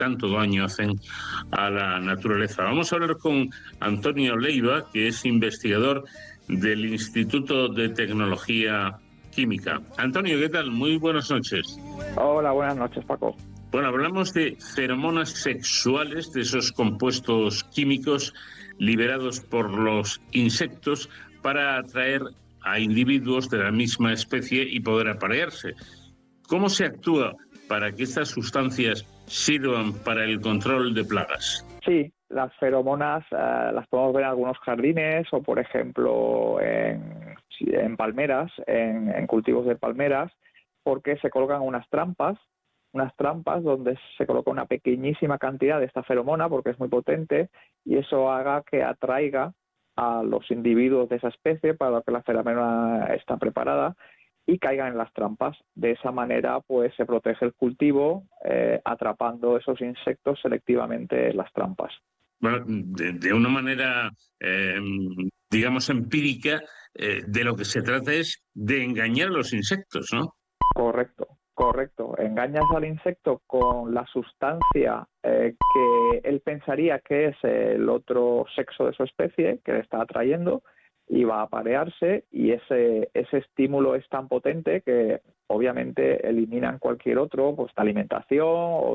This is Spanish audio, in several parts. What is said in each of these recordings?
tanto daño hacen a la naturaleza. Vamos a hablar con Antonio Leiva, que es investigador del Instituto de Tecnología Química. Antonio, ¿qué tal? Muy buenas noches. Hola, buenas noches, Paco. Bueno, hablamos de feromonas sexuales, de esos compuestos químicos liberados por los insectos para atraer a individuos de la misma especie y poder aparearse. ¿Cómo se actúa para que estas sustancias sirvan para el control de plagas? Sí, las feromonas las podemos ver en algunos jardines o, por ejemplo, en palmeras, en cultivos de palmeras, porque se colocan unas trampas donde se coloca una pequeñísima cantidad de esta feromona porque es muy potente y eso haga que atraiga a los individuos de esa especie para lo que la feromona está preparada y caigan en las trampas. De esa manera pues se protege el cultivo atrapando esos insectos selectivamente en las trampas. Bueno, de una manera, digamos, empírica, de lo que se trata es de engañar a los insectos, ¿no? Correcto. Engañas al insecto con la sustancia que él pensaría que es el otro sexo de su especie, que le está atrayendo, y va a aparearse, y ese estímulo es tan potente que obviamente eliminan cualquier otro, pues de alimentación o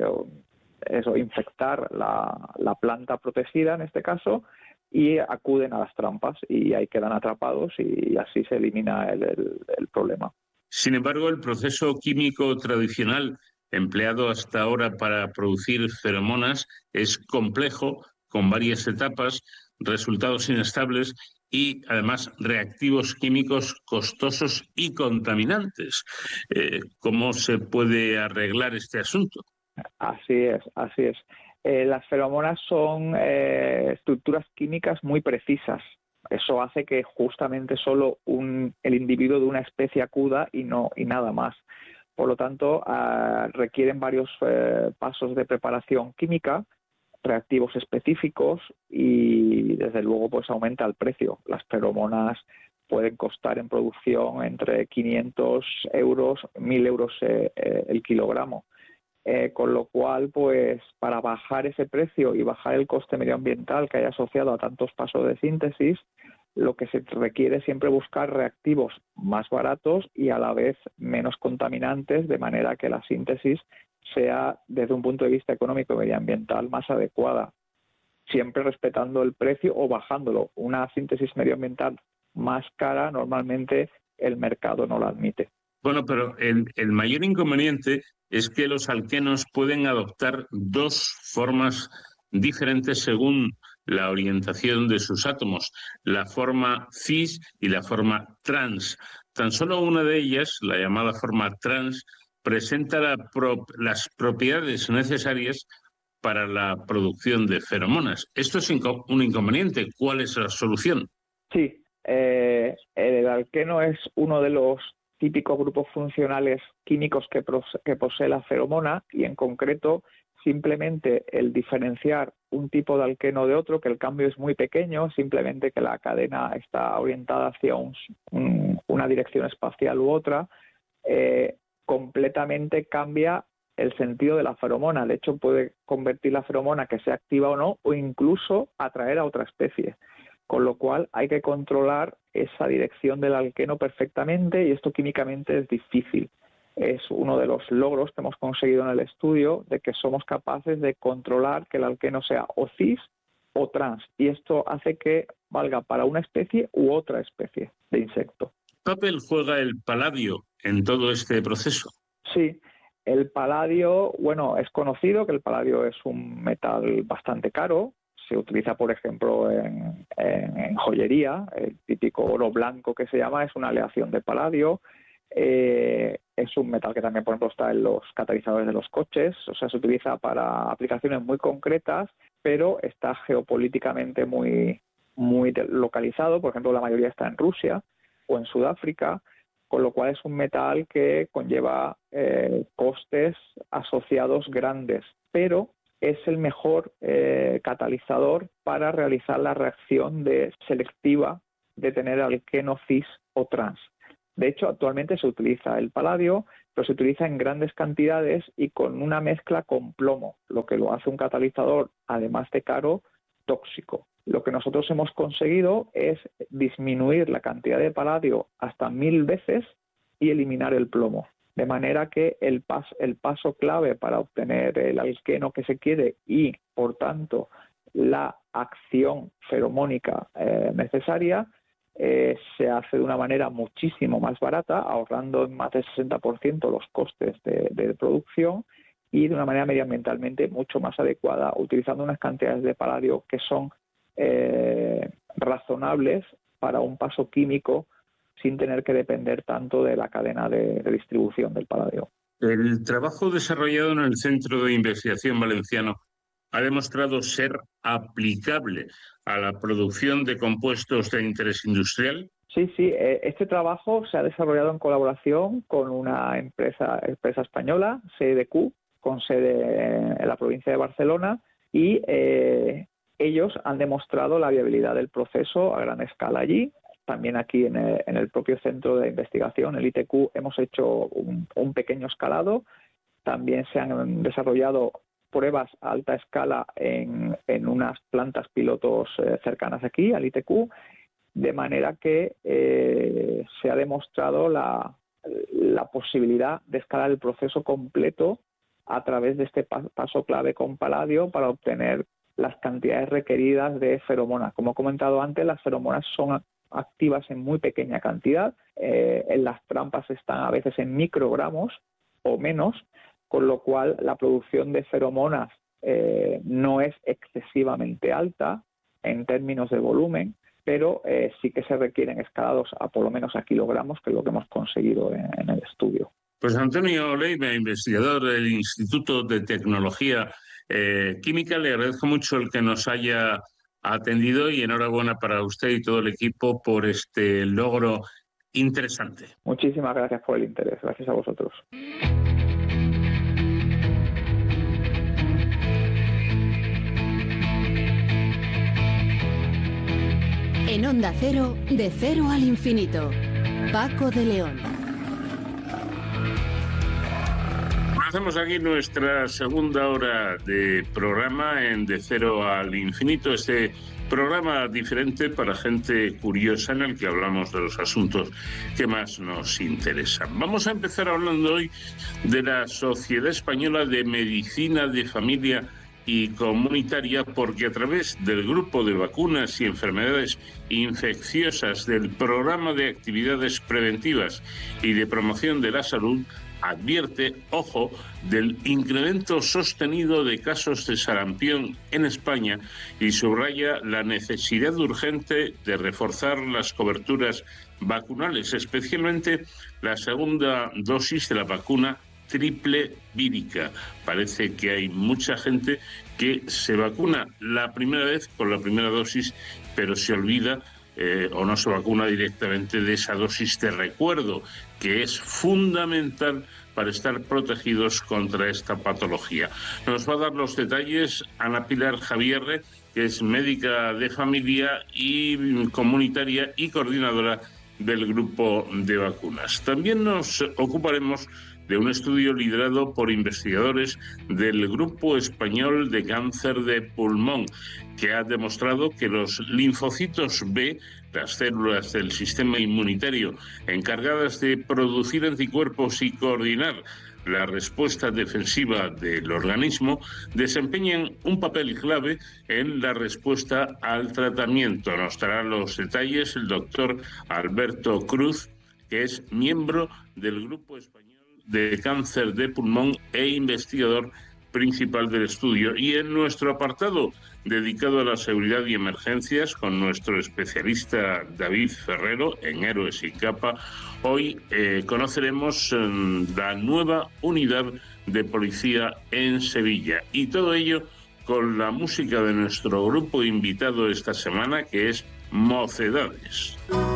infectar la planta protegida en este caso, y acuden a las trampas y ahí quedan atrapados y así se elimina el problema. Sin embargo, el proceso químico tradicional empleado hasta ahora para producir feromonas es complejo, con varias etapas, resultados inestables y, además, reactivos químicos costosos y contaminantes. ¿Cómo se puede arreglar este asunto? Así es. Las feromonas son estructuras químicas muy precisas. Eso hace que justamente solo el individuo de una especie acuda y nada más. Por lo tanto, requieren varios pasos de preparación química, reactivos específicos y, desde luego, pues aumenta el precio. Las feromonas pueden costar en producción entre 500 euros, 1.000 euros el kilogramo. Con lo cual, pues para bajar ese precio y bajar el coste medioambiental que hay asociado a tantos pasos de síntesis, lo que se requiere es siempre buscar reactivos más baratos y a la vez menos contaminantes, de manera que la síntesis sea, desde un punto de vista económico y medioambiental, más adecuada, siempre respetando el precio o bajándolo. Una síntesis medioambiental más cara, normalmente el mercado no la admite. Bueno, pero el mayor inconveniente es que los alquenos pueden adoptar dos formas diferentes según la orientación de sus átomos, la forma cis y la forma trans. Tan solo una de ellas, la llamada forma trans, presenta las propiedades necesarias para la producción de feromonas. Esto es un inconveniente. ¿Cuál es la solución? Sí, el alqueno es uno de los típicos grupos funcionales químicos que posee la feromona, y en concreto simplemente el diferenciar un tipo de alqueno de otro, que el cambio es muy pequeño, simplemente que la cadena está orientada hacia una dirección espacial u otra, completamente cambia el sentido de la feromona. De hecho, puede convertir la feromona, que sea activa o no, o incluso atraer a otra especie. Con lo cual hay que controlar esa dirección del alqueno perfectamente, y esto químicamente es difícil. Es uno de los logros que hemos conseguido en el estudio, de que somos capaces de controlar que el alqueno sea o cis o trans, y esto hace que valga para una especie u otra especie de insecto. ¿Qué papel juega el paladio en todo este proceso? Sí, el paladio, bueno, es conocido que el paladio es un metal bastante caro. Se utiliza, por ejemplo, en joyería. El típico oro blanco que se llama es una aleación de paladio. Es un metal que también, por ejemplo, está en los catalizadores de los coches. O sea, se utiliza para aplicaciones muy concretas, pero está geopolíticamente muy localizado. Por ejemplo, la mayoría está en Rusia o en Sudáfrica, con lo cual es un metal que conlleva costes asociados grandes, pero es el mejor catalizador para realizar la reacción selectiva de tener alqueno cis o trans. De hecho, actualmente se utiliza el paladio pero se utiliza en grandes cantidades y con una mezcla con plomo, lo que lo hace un catalizador, además de caro, tóxico. Lo que nosotros hemos conseguido es disminuir la cantidad de paladio hasta 1000 veces y eliminar el plomo. De manera que el paso clave para obtener el alqueno que se quiere y, por tanto, la acción feromónica necesaria se hace de una manera muchísimo más barata, ahorrando en más del 60% los costes de producción y de una manera medioambientalmente mucho más adecuada, utilizando unas cantidades de paladio que son razonables para un paso químico sin tener que depender tanto de la cadena de distribución del paladio. El trabajo desarrollado en el Centro de Investigación Valenciano ha demostrado ser aplicable a la producción de compuestos de interés industrial. Sí, este trabajo se ha desarrollado en colaboración con una empresa española, CDQ, con sede en la provincia de Barcelona, y ellos han demostrado la viabilidad del proceso a gran escala allí. También aquí en el propio centro de investigación, el ITQ, hemos hecho un pequeño escalado. También se han desarrollado pruebas a alta escala en unas plantas pilotos cercanas aquí, al ITQ, de manera que se ha demostrado la posibilidad de escalar el proceso completo a través de este paso clave con paladio para obtener las cantidades requeridas de feromonas. Como he comentado antes, las feromonas son activas en muy pequeña cantidad, en las trampas están a veces en microgramos o menos, con lo cual la producción de feromonas no es excesivamente alta en términos de volumen, pero sí que se requieren escalados a por lo menos a kilogramos, que es lo que hemos conseguido en el estudio. Pues Antonio Leiva, investigador del Instituto de Tecnología Química, le agradezco mucho el que nos haya atendido y enhorabuena para usted y todo el equipo por este logro interesante. Muchísimas gracias por el interés. Gracias a vosotros. En Onda Cero, de cero al infinito. Paco de León. Hacemos aquí nuestra segunda hora de programa en De Cero al Infinito, este programa diferente para gente curiosa en el que hablamos de los asuntos que más nos interesan. Vamos a empezar hablando hoy de la Sociedad Española de Medicina de Familia y Comunitaria, porque a través del grupo de vacunas y enfermedades infecciosas del Programa de Actividades Preventivas y de Promoción de la Salud advierte, ojo, del incremento sostenido de casos de sarampión en España y subraya la necesidad urgente de reforzar las coberturas vacunales, especialmente la segunda dosis de la vacuna triple vírica. Parece que hay mucha gente que se vacuna la primera vez con la primera dosis, pero se olvida o no se vacuna directamente de esa dosis de recuerdo, que es fundamental para estar protegidos contra esta patología. Nos va a dar los detalles Ana Pilar Javierre, que es médica de familia y comunitaria y coordinadora del grupo de vacunas. También nos ocuparemos de un estudio liderado por investigadores del Grupo Español de Cáncer de Pulmón, que ha demostrado que los linfocitos B, las células del sistema inmunitario encargadas de producir anticuerpos y coordinar la respuesta defensiva del organismo, desempeñan un papel clave en la respuesta al tratamiento. Nos dará los detalles el doctor Alberto Cruz, que es miembro del Grupo Español de Cáncer de Pulmón e investigador principal del estudio. Y en nuestro apartado dedicado a la seguridad y emergencias, con nuestro especialista David Ferrero en Héroes sin Capa, hoy conoceremos la nueva unidad de policía en Sevilla. Y todo ello con la música de nuestro grupo invitado esta semana, que es Mocedades.